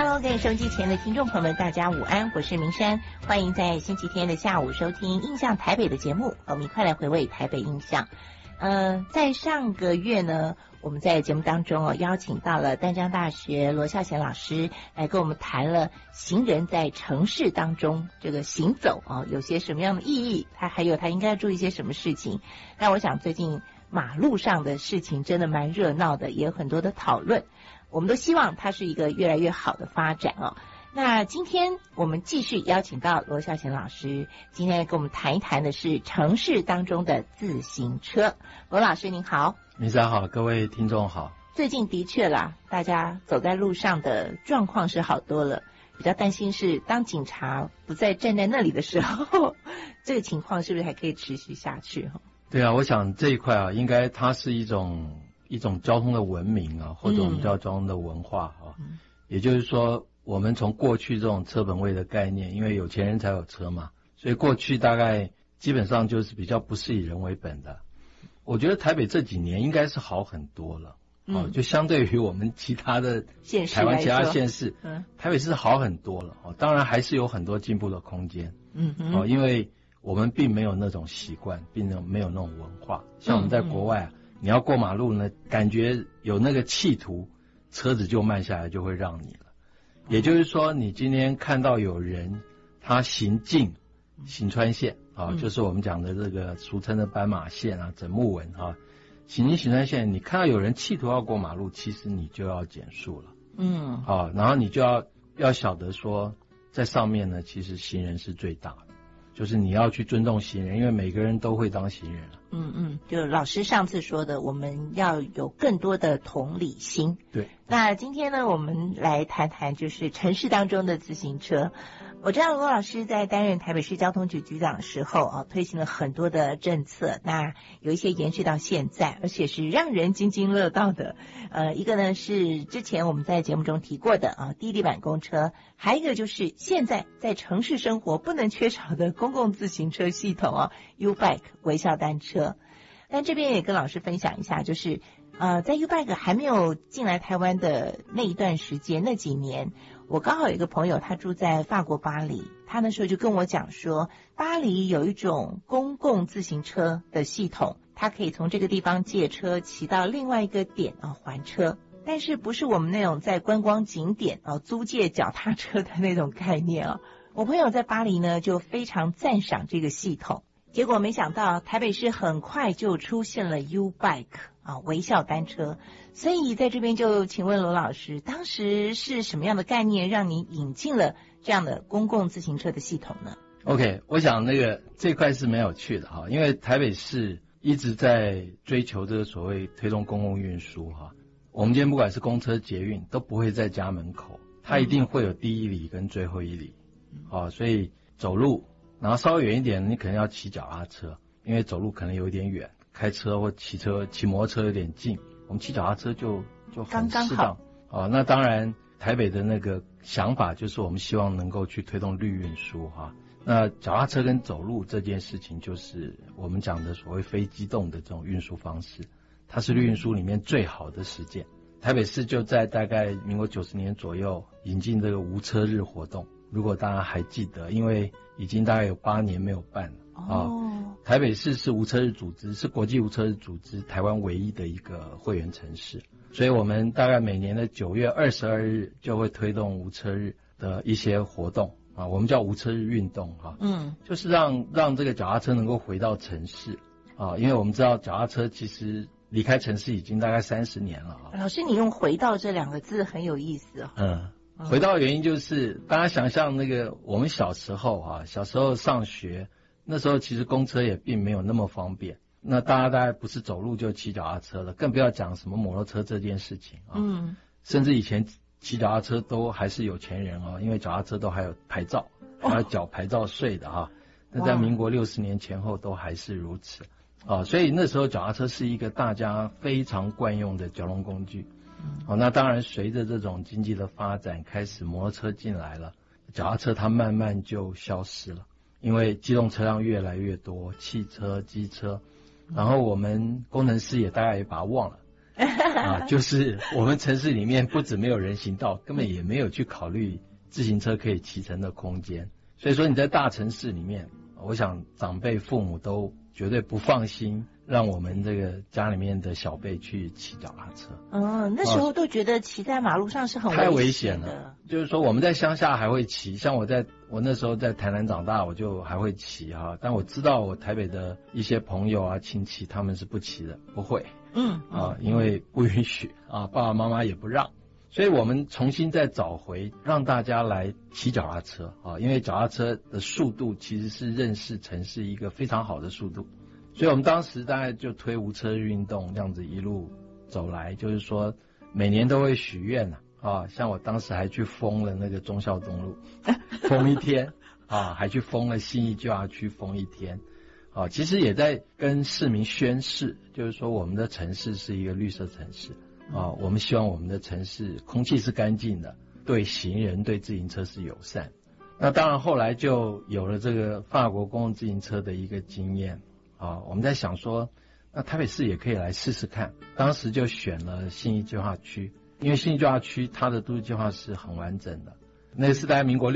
Hello， 各位收机前的听众朋友们，大家午安，我是明山，欢迎在星期天的下午收听《印象台北》的节目，我们一块来回味台北印象。在上个月呢，我们在节目当中邀请到了淡江大学罗孝贤老师来跟我们谈了行人在城市当中这个行走有些什么样的意义，还有他应该注意一些什么事情。那我想最近马路上的事情真的蛮热闹的，也有很多的讨论，我们都希望它是一个越来越好的发展那今天我们继续邀请到罗孝贤老师，今天跟我们谈一谈的是城市当中的自行车。罗老师您好。 明山好，各位听众好。 最近的确啦，大家走在路上的状况是好多了，比较担心是当警察不再站在那里的时候，这个情况是不是还可以持续下去？ 对啊，我想这一块应该它是一种交通的文明或者我们叫交通的文化也就是说我们从过去这种车本位的概念，因为有钱人才有车嘛，所以过去大概基本上就是比较不是以人为本的。我觉得台北这几年应该是好很多了就相对于我们其他的台湾其他县市台北市好很多了当然还是有很多进步的空间因为我们并没有那种习惯，并没有那种文化。像我们在国外你要过马路呢，感觉有那个企图，车子就慢下来，就会让你了。也就是说，你今天看到有人他行穿线就是我们讲的这个俗称的斑马线整木纹行穿线，你看到有人企图要过马路，其实你就要减速了。然后你就要晓得说，在上面呢，其实行人是最大的。就是你要去尊重行人，因为每个人都会当行人就老师上次说的，我们要有更多的同理心。 对， 那今天呢，我们来谈谈就是城市当中的自行车。我知道罗老师在担任台北市交通局局长的时候推行了很多的政策，那有一些延续到现在，而且是让人津津乐道的。一个呢是之前我们在节目中提过的低地板公车，还有一个就是现在在城市生活不能缺少的公共自行车系统U-Bike 微笑单车。但这边也跟老师分享一下，就是在 U-Bike 还没有进来台湾的那一段时间，那几年我刚好有一个朋友，他住在法国巴黎，他那时候就跟我讲说，巴黎有一种公共自行车的系统，他可以从这个地方借车骑到另外一个点还车，但是不是我们那种在观光景点租借脚踏车的那种概念我朋友在巴黎呢就非常赞赏这个系统，结果没想到台北市很快就出现了 U-Bike微笑单车。所以在这边就请问罗老师，当时是什么样的概念让你引进了这样的公共自行车的系统呢？ OK， 我想这块是蛮有趣的因为台北市一直在追求这个所谓推动公共运输我们今天不管是公车捷运都不会在家门口，它一定会有第一里跟最后一里所以走路，然后稍微远一点你可能要骑脚踏车，因为走路可能有一点远，开车或骑摩托车有点近，我们骑脚踏车就很适当那当然台北的那个想法就是我们希望能够去推动绿运输那脚踏车跟走路这件事情就是我们讲的所谓非机动的这种运输方式，它是绿运输里面最好的实践。台北市就在大概民国90年左右引进这个无车日活动，如果大家还记得，因为已经大概有8年没有办了台北市是无车日组织，是国际无车日组织台湾唯一的一个会员城市，所以我们大概每年的9月22日就会推动无车日的一些活动我们叫无车日运动就是让这个脚踏车能够回到城市因为我们知道脚踏车其实离开城市已经大概30年了老师你用回到这2个字很有意思回到的原因就是大家想象我们小时候上学，那时候其实公车也并没有那么方便，那大概不是走路就骑脚踏车了，更不要讲什么摩托车这件事情甚至以前骑脚踏车都还是有钱人因为脚踏车都还有牌照，还要缴牌照税的那在民国60年前后都还是如此所以那时候脚踏车是一个大家非常惯用的交通工具那当然随着这种经济的发展，开始摩托车进来了，脚踏车它慢慢就消失了，因为机动车辆越来越多，汽车、机车，然后我们工程师也大概也把它忘了， 就是我们城市里面不止没有人行道，根本也没有去考虑自行车可以骑乘的空间。所以说你在大城市里面，我想长辈父母都绝对不放心让我们这个家里面的小辈去骑脚踏车。 那时候都觉得骑在马路上是很太危险险了。就是说我们在乡下还会骑，像我那时候在台南长大，我就还会骑哈。但我知道我台北的一些朋友啊亲戚他们是不骑的，不会。因为不允许啊，爸爸妈妈也不让。所以我们重新再找回让大家来骑脚踏车啊，因为脚踏车的速度其实是认识城市一个非常好的速度。所以我们当时大概就推无车运动，这样子一路走来，就是说每年都会许愿啊，像我当时还去封了那个忠孝东路封一天啊，还去封了信义旧辖区封一天啊，其实也在跟市民宣示，就是说我们的城市是一个绿色城市啊，我们希望我们的城市空气是干净的，对行人对自行车是友善。那当然后来就有了这个法国公共自行车的一个经验啊，我们在想说那台北市也可以来试试看，当时就选了信义计划区，因为信义计划区它的都市计划是很完整的，那是大概民国